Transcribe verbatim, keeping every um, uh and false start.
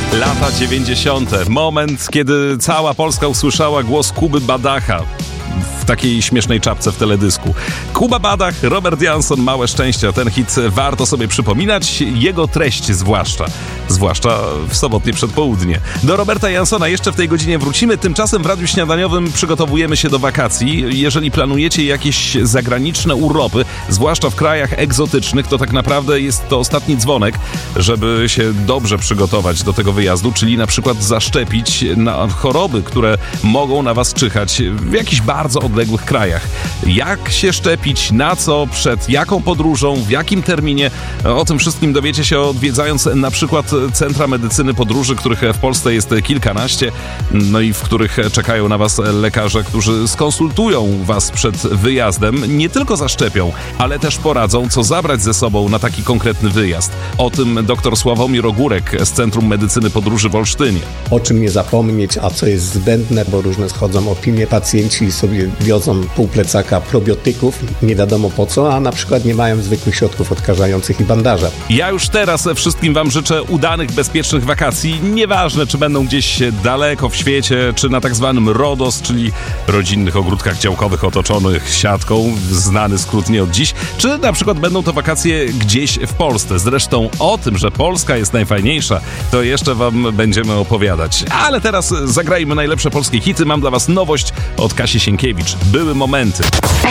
Lata dziewięćdziesiąte. Moment, kiedy cała Polska usłyszała głos Kuby Badacha w takiej śmiesznej czapce w teledysku. Kuba Badach, Robert Jansson, Małe szczęście. Ten hit warto sobie przypominać, jego treść zwłaszcza. Zwłaszcza w sobotnie przedpołudnie. Do Roberta Janssona jeszcze w tej godzinie wrócimy. Tymczasem w Radiu Śniadaniowym przygotowujemy się do wakacji. Jeżeli planujecie jakieś zagraniczne urlopy, zwłaszcza w krajach egzotycznych, to tak naprawdę jest to ostatni dzwonek, żeby się dobrze przygotować do tego wyjazdu, czyli na przykład zaszczepić na choroby, które mogą na was czyhać w jakichś bardzo odległych krajach. Jak się szczepić, na co, przed jaką podróżą, w jakim terminie? O tym wszystkim dowiecie się odwiedzając na przykład Centra Medycyny Podróży, których w Polsce jest kilkanaście, no i w których czekają na was lekarze, którzy skonsultują was przed wyjazdem, nie tylko zaszczepią, ale też poradzą, co zabrać ze sobą na taki konkretny wyjazd. O tym dr Sławomir Ogórek z Centrum Medycyny Podróży w Olsztynie. O czym nie zapomnieć, a co jest zbędne, bo różne schodzą opinie, pacjenci sobie wiozą pół plecaka probiotyków, nie wiadomo po co, a na przykład nie mają zwykłych środków odkażających i bandaża. Ja już teraz wszystkim wam życzę udanych, bezpiecznych wakacji. Nieważne, czy będą gdzieś daleko w świecie, czy na tak zwanym RODOS, czyli rodzinnych ogródkach działkowych otoczonych siatką, znany skrót nie od dziś, czy na przykład będą to wakacje gdzieś w Polsce. Zresztą o tym, że Polska jest najfajniejsza, to jeszcze wam będziemy opowiadać. Ale teraz zagrajmy najlepsze polskie hity. Mam dla was nowość od Kasi Sienkiewicz. Były momenty.